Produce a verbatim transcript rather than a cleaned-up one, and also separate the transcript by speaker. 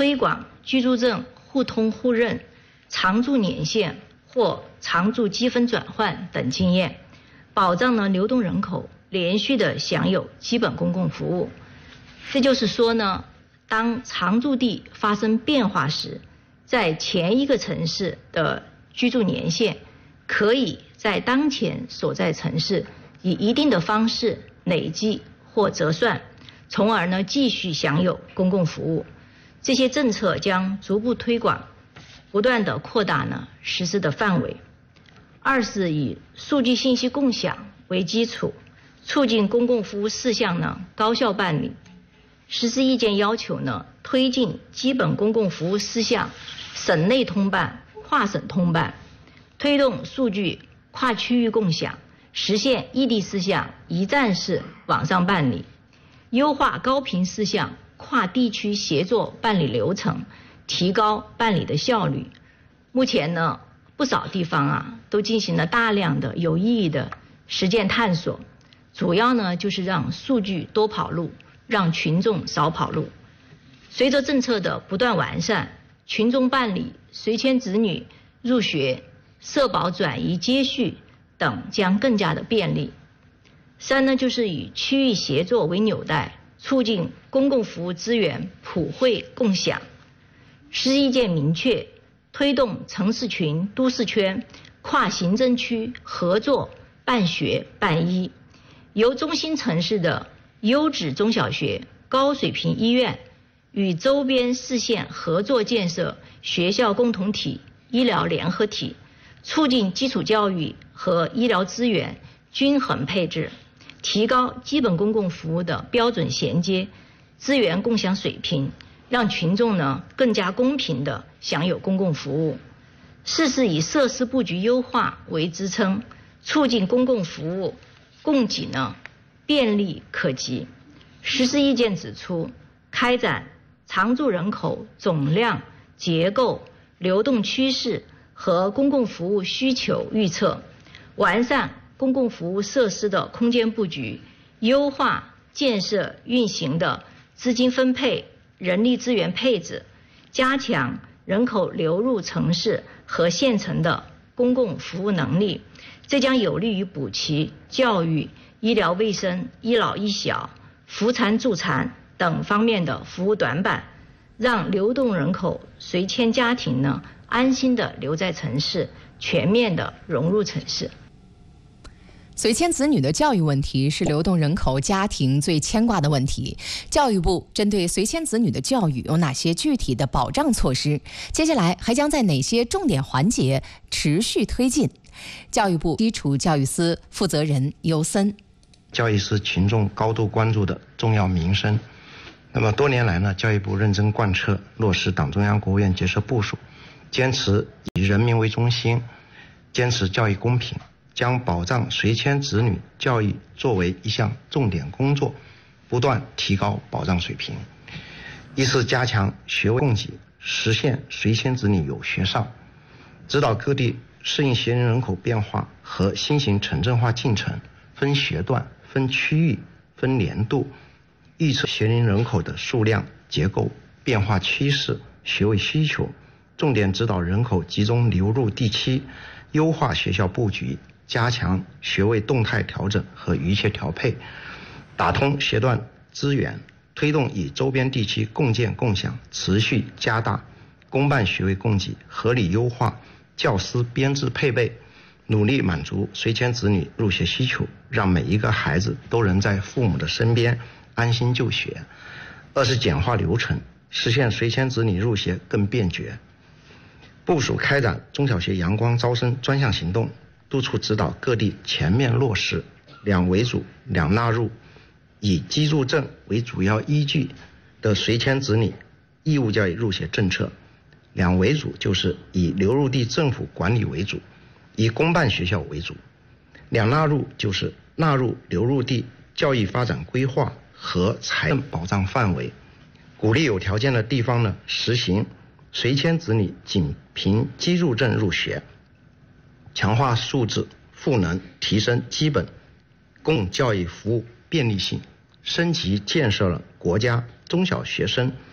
Speaker 1: 推广居住证互通互认、常住年限或常住积分转换等经验，保障呢流动人口连续的享有基本公共服务。这就是说呢，当常住地发生变化时，在前一个城市的居住年限可以在当前所在城市以一定的方式累计或折算，从而呢继续享有公共服务。这些政策将逐步推广，不断的扩大呢实施的范围。二是以数据信息共享为基础，促进公共服务事项呢高效办理。实施意见要求呢，推进基本公共服务事项省内通办、跨省通办，推动数据跨区域共享，实现异地事项一站式网上办理，优化高频事项跨地区协作办理流程，提高办理的效率。目前呢，不少地方啊都进行了大量的有意义的实践探索，主要呢就是让数据多跑路，让群众少跑路。随着政策的不断完善，群众办理随迁子女入学、社保转移接续等将更加的便利。三呢，就是以区域协作为纽带，促进公共服务资源普惠共享。实施意见明确，推动城市群、都市圈、跨行政区合作办学办医，由中心城市的优质中小学、高水平医院与周边市县合作建设学校共同体、医疗联合体，促进基础教育和医疗资源均衡配置，提高基本公共服务的标准衔接、资源共享水平，让群众呢更加公平地享有公共服务。四是以设施布局优化为支撑，促进公共服务供给呢便利可及。实施意见指出，开展常住人口总量、结构、流动趋势和公共服务需求预测，完善公共服务设施的空间布局，优化建设运行的资金分配、人力资源配置，加强人口流入城市和县城的公共服务能力，这将有利于补齐教育、医疗卫生、医老医小、扶残助残等方面的服务短板，让流动人口随迁家庭呢安心的留在城市，全面的融入城市。
Speaker 2: 随迁子女的教育问题是流动人口家庭最牵挂的问题。教育部针对随迁子女的教育有哪些具体的保障措施？接下来还将在哪些重点环节持续推进？教育部基础教育司负责人尤森。
Speaker 3: 教育是群众高度关注的重要民生。那么多年来呢，教育部认真贯彻落实党中央、国务院决策部署，坚持以人民为中心，坚持教育公平，将保障随迁子女教育作为一项重点工作，不断提高保障水平。一是加强学位供给，实现随迁子女有学上，指导各地适应学龄人口变化和新型城镇化进程，分学段、分区域、分年度，预测学龄人口的数量、结构、变化趋势、学位需求，重点指导人口集中流入地区，优化学校布局，加强学位动态调整和预切调配，打通学段资源，推动与周边地区共建共享，持续加大公办学位供给，合理优化教师编制配备，努力满足随迁子女入学需求，让每一个孩子都能在父母的身边安心就学。二是简化流程，实现随迁子女入学更便捷。部署开展中小学阳光招生专项行动，督促指导各地全面落实两为主两纳入，以居住证为主要依据的随迁子女义务教育入学政策。两为主就是以流入地政府管理为主，以公办学校为主。两纳入就是纳入流入地教育发展规划和财政保障范围，鼓励有条件的地方呢实行随迁子女仅凭居住证入学，强化素质赋能，提升基本公共教育服务便利性，升级建设了国家中小学生